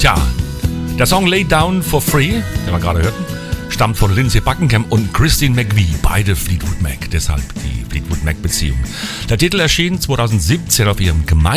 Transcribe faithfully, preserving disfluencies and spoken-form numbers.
Tja, der Song Lay Down for Free, den wir gerade hörten, stammt von Lindsey Buckingham und Christine McVie, beide Fleetwood Mac, deshalb die Fleetwood Mac-Beziehung. Der Titel erschien zweitausendsiebzehn auf ihrem gemeinsamen